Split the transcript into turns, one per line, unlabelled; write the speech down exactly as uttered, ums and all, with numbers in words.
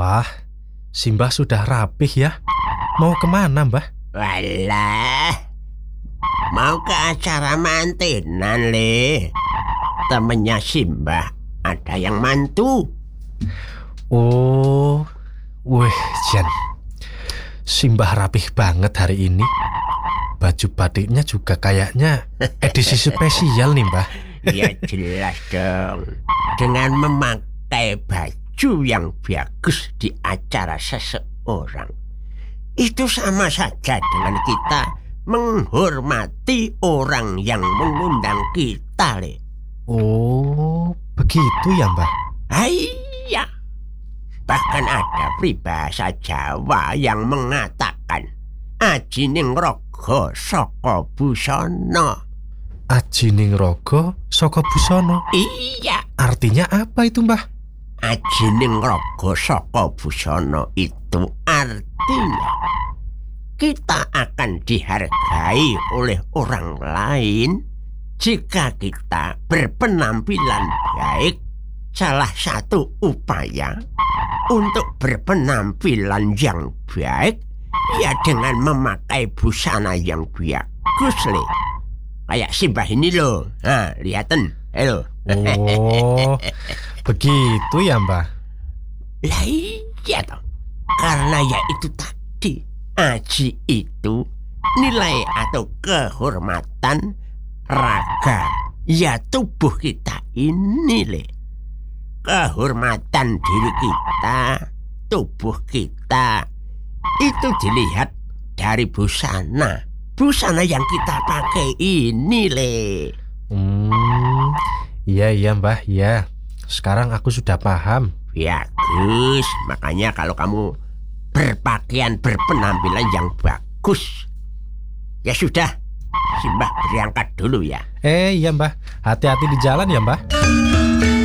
Wah, Simbah sudah rapih ya. Mau kemana, Mbah?
Walah, mau ke acara mantenan, Le. Temennya Simbah ada yang mantu.
Oh, wih, Jan. Simbah rapih banget hari ini. Baju batiknya juga kayaknya edisi spesial nih, Mbah.
Ya jelas dong. Dengan memakai baju yang bagus di acara seseorang, itu sama saja dengan kita menghormati orang yang mengundang kita, Le.
Oh, begitu ya, Mbah?
Iya. Bahkan ada peribahasa Jawa yang mengatakan Aji ning raga saka busana.
Aji ning raga saka busana.
Iya.
Artinya apa itu, Mbah?
Aji ning raga saka busana itu artinya kita akan dihargai oleh orang lain jika kita berpenampilan baik. Salah satu upaya untuk berpenampilan yang baik ya dengan memakai busana yang bagus, Le. Kayak Simbah ini loh. Nah, lihatin. Halo.
Oh, begitu ya, Mbah?
Lah iya toh. Karena ya itu tadi, aji itu nilai atau kehormatan raga, ya tubuh kita ini, Le. Kehormatan diri kita, tubuh kita, itu dilihat dari busana. Busana yang kita pakai ini, Le.
Hmm, iya, iya, Mbah, iya. Sekarang aku sudah paham.
Bagus, makanya kalau kamu berpakaian berpenampilan yang bagus, ya sudah, Simbah berangkat dulu ya.
Eh, iya, Mbah. Hati-hati di jalan ya, Mbah.